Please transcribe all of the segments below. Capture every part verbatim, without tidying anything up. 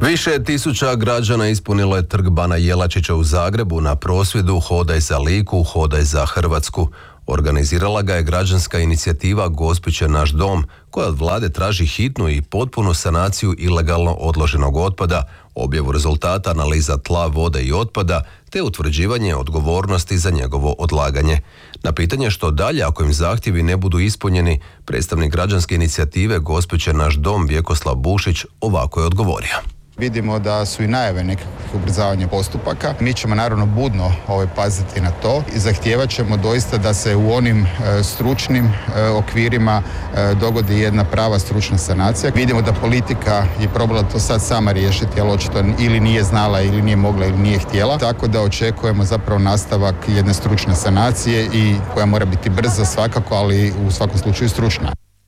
Više tisuća građana ispunilo je trg Bana Jelačića u Zagrebu na prosvjedu Hodaj za Liku, Hodaj za Hrvatsku. Organizirala ga je građanska inicijativa Gospić je naš dom, koja od vlade traži hitnu i potpunu sanaciju ilegalno odloženog otpada, objavu rezultata analiza tla, vode i otpada, te utvrđivanje odgovornosti za njegovo odlaganje. Na pitanje što dalje ako im zahtjevi ne budu ispunjeni, predstavnik građanske inicijative Gospić je naš dom Vjekoslav Bušić ovako je odgovorio. Vidimo da su i najave nekakvih ubrzavanja postupaka. Mi ćemo naravno budno ovaj, paziti na to i zahtijevat ćemo doista da se u onim e, stručnim e, okvirima e, dogodi jedna prava stručna sanacija. Vidimo da politika je probala to sad sama riješiti, ali očito ili nije znala, ili nije mogla, ili nije htjela. Tako da očekujemo zapravo nastavak jedne stručne sanacije i koja mora biti brza svakako, ali u svakom slučaju stručna.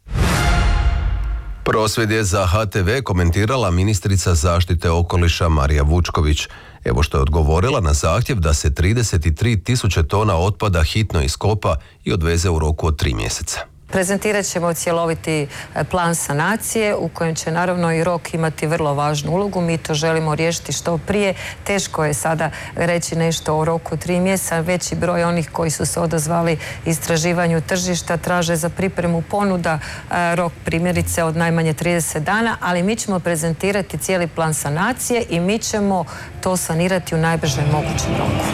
Prosvjed je za H T V komentirala ministrica zaštite okoliša Marija Vučković. Evo što je odgovorila na zahtjev da se trideset tri tisuće tona otpada hitno iskopa i odveze u roku od tri mjeseca. Prezentirat ćemo cjeloviti plan sanacije u kojem će naravno i rok imati vrlo važnu ulogu. Mi to želimo riješiti što prije. Teško je sada reći nešto o roku tri mjeseca. Veći broj onih koji su se odazvali istraživanju tržišta traže za pripremu ponuda rok primjerice od najmanje trideset dana, ali mi ćemo prezentirati cijeli plan sanacije i mi ćemo to sanirati u najbržem mogućem roku.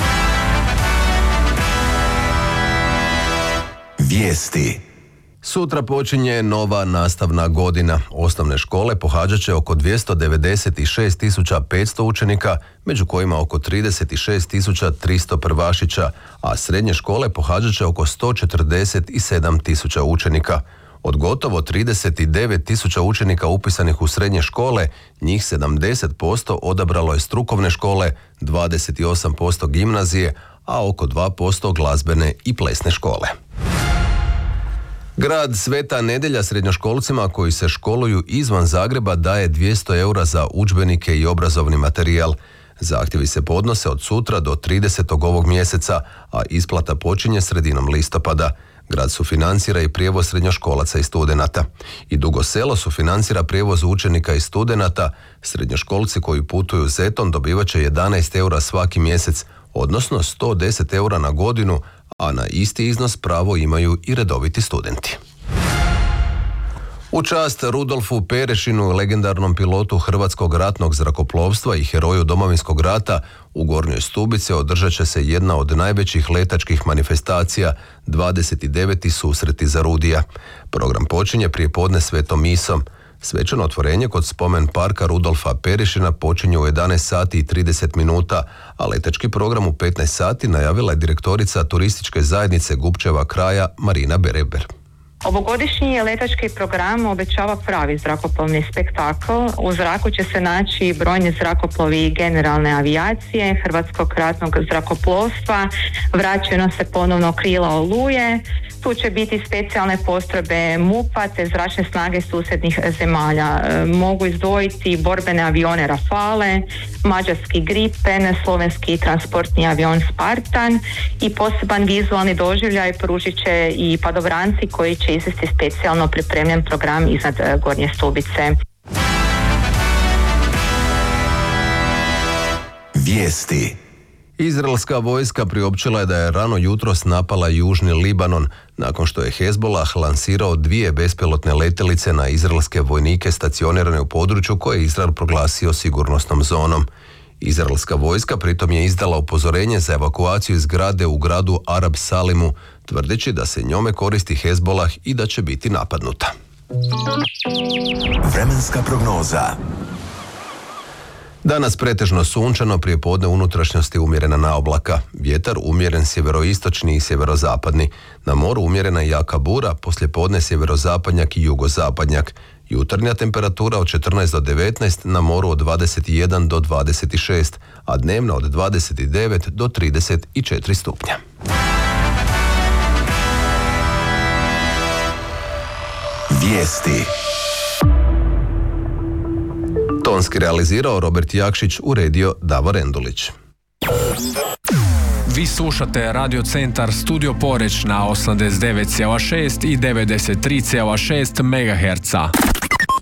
Vijesti. Sutra počinje nova nastavna godina. Osnovne škole pohađat će oko dvjesto devedeset šest tisuća petsto učenika, među kojima oko trideset šest tisuća tristo prvašića, a srednje škole pohađat će oko sto četrdeset sedam tisuća učenika. Od gotovo trideset devet tisuća učenika upisanih u srednje škole, njih sedamdeset posto odabralo je strukovne škole, dvadeset osam posto gimnazije, a oko dva posto glazbene i plesne škole. Grad Sveta Nedelja srednjoškolcima koji se školuju izvan Zagreba daje dvjesto eura za udžbenike i obrazovni materijal. Zahtjevi se podnose od sutra do tridesetog ovog mjeseca, a isplata počinje sredinom listopada. Grad sufinancira i prijevoz srednjoškolaca i studenata. I Dugo Selo sufinancira prijevoz učenika i studenata. Srednjoškolci koji putuju zetom dobivat će jedanaest eura svaki mjesec, odnosno sto deset eura na godinu, a na isti iznos pravo imaju i redoviti studenti. U čast Rudolfu Perešinu, legendarnom pilotu Hrvatskog ratnog zrakoplovstva i heroju Domovinskog rata, u Gornjoj Stubici održat će se jedna od najvećih letačkih manifestacija, dvadeset deveti susreti za Rudija. Program počinje prije podne svetom misom. Svečano otvorenje kod spomen parka Rudolfa Perešina počinje u jedanaest sati i trideset minuta, a letački program u petnaest sati najavila je direktorica turističke zajednice Gubčeva kraja Marina Bereber. Ovogodišnji letački program obećava pravi zrakoplovni spektakl. U zraku će se naći brojni zrakoplovi generalne avijacije, Hrvatskog ratnog zrakoplovstva, vraćaju nam se ponovno krila Oluje, tu će biti specijalne postrojbe MUP-a te zračne snage susjednih zemalja. Mogu izdvojiti borbene avione Rafale, mađarski Gripen, slovenski transportni avion Spartan i poseban vizualni doživljaj pružit će i padobranci koji će izvesti specijalno pripremljen program iznad Gornje Stubice. Vijesti. Izraelska vojska priopćila je da je rano jutros napala južni Libanon, nakon što je Hezbollah lansirao dvije bespilotne letjelice na izraelske vojnike stacionirane u području koje je Izrael proglasio sigurnosnom zonom. Izraelska vojska pritom je izdala upozorenje za evakuaciju iz zgrade u gradu Arab Salimu, tvrdeći da se njome koristi Hezbollah i da će biti napadnuta. Vremenska prognoza. Danas pretežno sunčano, prije podne unutrašnjosti umjerena naoblaka. Vjetar umjeren sjeveroistočni i sjeverozapadni. Na moru umjerena jaka bura, poslije podne sjeverozapadnjak i jugozapadnjak. Jutarnja temperatura od četrnaest do devetnaest, na moru od dvadeset jedan do dvadeset šest, a dnevna od dvadeset devet do trideset četiri stupnja. Vijesti. Tonski realizirao Robert Jakšić, uredio Davor Endulić. Vi slušate Radio Centar Studio Poreć na osamdeset devet zarez šest i devedeset tri zarez šest megaherca.